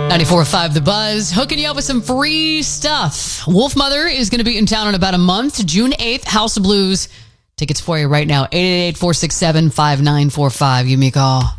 94.5 The Buzz, hooking you up with some free stuff. Wolfmother is going to be in town in about a month, June 8th, House of Blues. Tickets for you right now, 888-467-5945. Give me a call.